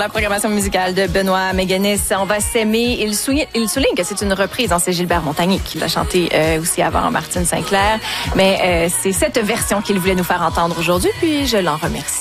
La programmation musicale de Benoît Méganis, On va s'aimer. Il souligne que c'est une reprise. C'est Gilbert Montagnier qui l'a chanté aussi avant Martine St-Clair. Mais c'est cette version qu'il voulait nous faire entendre aujourd'hui, puis je l'en remercie.